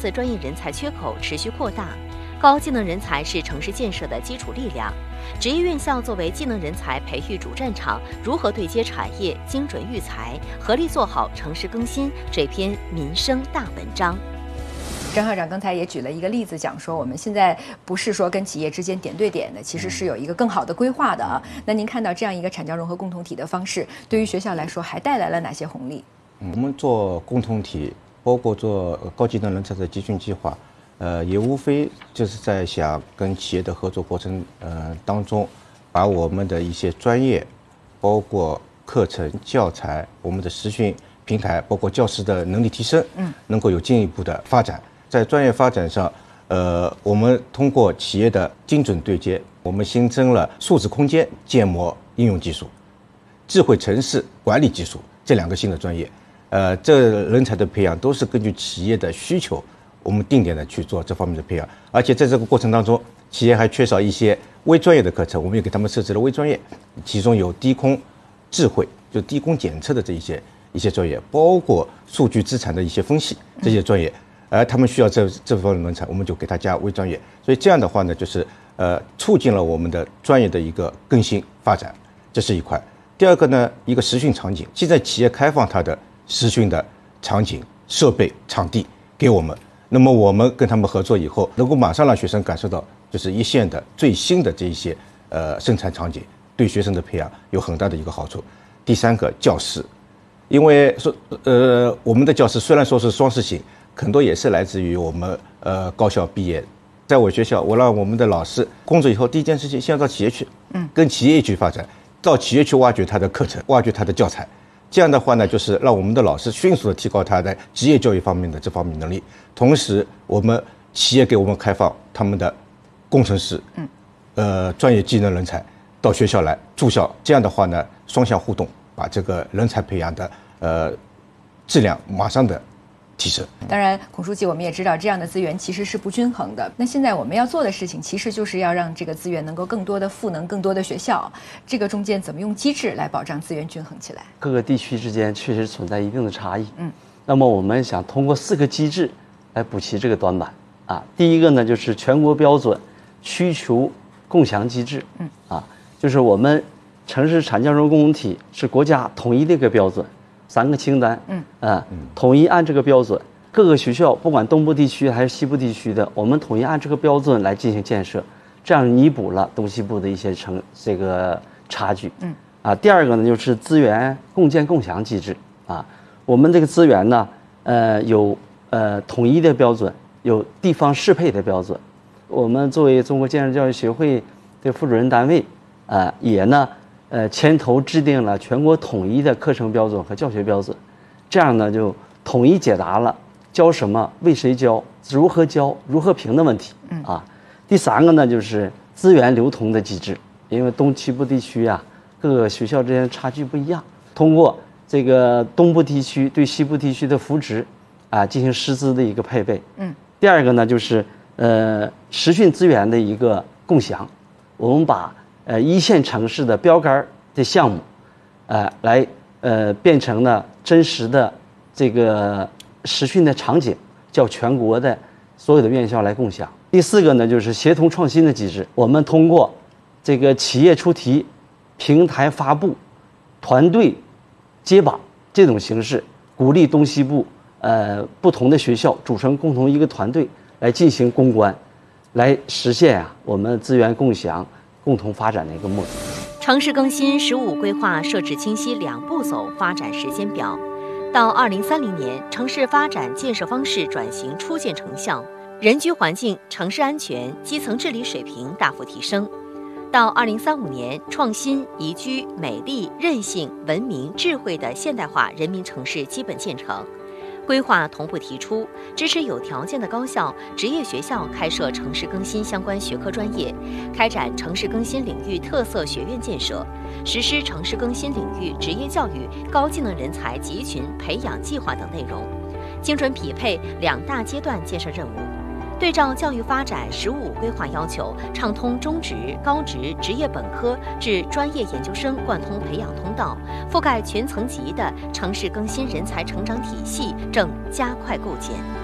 次专业人才缺口持续扩大。高技能人才是城市建设的基础力量，职业院校作为技能人才培育主战场，如何对接产业、精准育才，合力做好城市更新这篇民生大文章。 张校长刚才也举了一个例子，讲说我们现在不是说跟企业之间点对点的，其实是有一个更好的规划的啊。那您看到这样一个产教融合共同体的方式，对于学校来说还带来了哪些红利？ 我们做共同体，包括做高技能人才的集训计划，也无非就是在想跟企业的合作过程当中，把我们的一些专业，包括课程教材、我们的实训平台，包括教师的能力提升，能够有进一步的发展。在专业发展上，我们通过企业的精准对接，我们新增了数字空间建模应用技术、智慧城市管理技术这2个新的专业。这人才的培养都是根据企业的需求，我们定点的去做这方面的培养。而且在这个过程当中，企业还缺少一些微专业的课程，我们也给他们设置了微专业，其中有低空智慧，就低空检测的这一些专业，包括数据资产的一些分析这些专业。而他们需要这方面的人才，我们就给他加微专业。所以这样的话呢，就是促进了我们的专业的一个更新发展，这是一块。第二个呢，一个实训场景，现在企业开放它的实训的场景、设备、场地给我们，那么我们跟他们合作以后，能够马上让学生感受到就是一线的最新的这一些生产场景，对学生的培养有很大的一个好处。第三个，教师，因为说我们的教师虽然说是双实行，很多也是来自于我们高校毕业。在我学校，我让我们的老师工作以后，第一件事情先要到企业去，跟企业去发展，到企业去挖掘他的课程，挖掘他的教材。这样的话呢，就是让我们的老师迅速的提高他在职业教育方面的这方面能力。同时，我们企业给我们开放他们的工程师，专业技能人才到学校来住校。这样的话呢，双向互动，把这个人才培养的质量马上的提升。 当然，孔书记，我们也知道这样的资源其实是不均衡的。那现在我们要做的事情，其实就是要让这个资源能够更多的赋能更多的学校。这个中间怎么用机制来保障资源均衡起来？ 各个地区之间确实存在一定的差异。那么我们想通过4个机制来补齐这个短板啊。第一个呢，就是全国标准需求共享机制。就是我们城市产教融合共同体是国家统一的一个标准。3个清单，统一按这个标准，各个学校不管东部地区还是西部地区的，我们统一按这个标准来进行建设，这样弥补了东西部的一些这个差距。第二个呢，就是资源共建共享机制啊，我们这个资源呢，有统一的标准，有地方适配的标准。我们作为中国建设教育协会的负责人单位，也呢。牵头制定了全国统一的课程标准和教学标准，这样呢就统一解答了教什么、为谁教、如何评的问题。第3个呢就是资源流通的机制，因为东西部地区啊，各个学校之间差距不一样，通过这个东部地区对西部地区的扶持进行师资的一个配备。第2个呢就是实训资源的一个共享，我们把一线城市的标杆的项目，来变成了真实的这个实训的场景，叫全国的所有的院校来共享。第4个呢，就是协同创新的机制，我们通过这个企业出题、平台发布、团队接榜这种形式，鼓励东西部不同的学校组成共同一个团队来进行攻关，来实现我们资源共享、共同发展的一个目的。 城市更新15规划设置清晰2步走发展时间表，到2030年，城市发展建设方式转型初见成效，人居环境、城市安全、基层治理水平大幅提升。到2035年，创新、宜居、美丽、韧性、文明、智慧的现代化人民城市基本建成。规划同步提出，支持有条件的高校、职业学校开设城市更新相关学科专业，开展城市更新领域特色学院建设，实施城市更新领域职业教育高技能人才集群培养计划等内容，精准匹配2大阶段建设任务。对照教育发展15规划要求，畅通中职、高职、职业本科至专业研究生贯通培养通道，覆盖全层级的城市更新人才成长体系正加快构建。